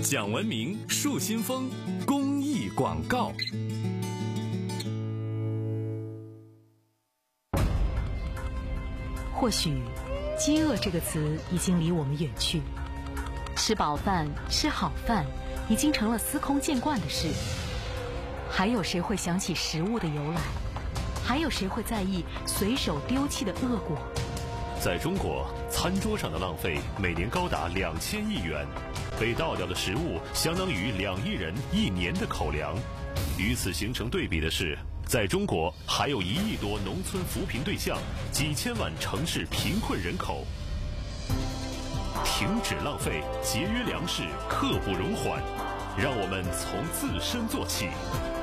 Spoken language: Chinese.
讲文明树新风公益广告。 或许饥饿这个词已经离我们远去，吃饱饭吃好饭已经成了司空见惯的事。还有谁会想起食物的由来？还有谁会在意随手丢弃的恶果？ 在中国，餐桌上的浪费每年高达2000亿元，被倒掉的食物相当于2亿人1年的口粮。与此形成对比的是，在中国还有1亿多农村扶贫对象，几千万城市贫困人口。停止浪费，节约粮食，刻不容缓。让我们从自身做起，